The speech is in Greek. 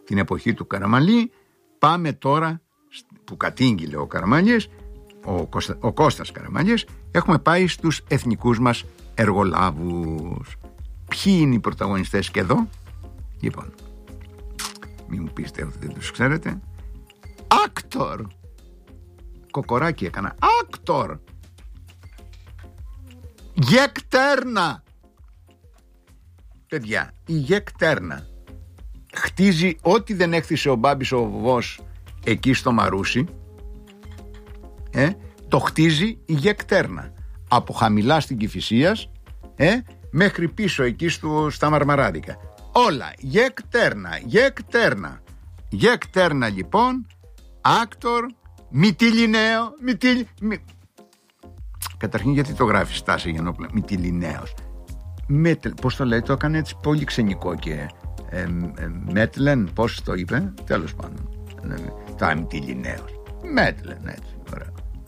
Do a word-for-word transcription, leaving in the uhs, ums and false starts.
την εποχή του Καραμανλή. Πάμε τώρα που κατήγγειλε ο Καραμανλής, ο, Κώστα, ο Κώστας Καραμανλής. Έχουμε πάει στους εθνικούς μας εργολάβους. Ποιοι είναι οι πρωταγωνιστές και εδώ? Λοιπόν, μην μου πείτε ότι δεν τους ξέρετε. Άκτορ. Κοκοράκι έκανα. Άκτορ. Γεκτέρνα. Παιδιά, η Γεκτέρνα χτίζει ό,τι δεν έκτισε ο Μπάμπης ο βοβός εκεί στο Μαρούσι, ε, το χτίζει η Γεκτέρνα. Από χαμηλά στην Κηφισίας, ε, μέχρι πίσω εκεί στο, στα Μαρμαράδικα. Όλα Γεκτέρνα, Γεκτέρνα. Γεκτέρνα λοιπόν, Άκτορ, Μυτιλινέο, Μυτιλ... Μυ... Καταρχήν γιατί το γράφει Στάση Γενόπουλα, Μυτιλινέος. Μέτλ, πώς το λέει, το έκανε έτσι πολύ ξενικό και ε, ε, Μέτλεν, πώς το είπε, τέλος πάντων. Τα Μυτιλινέος. Μέτλεν, έτσι, ωραία.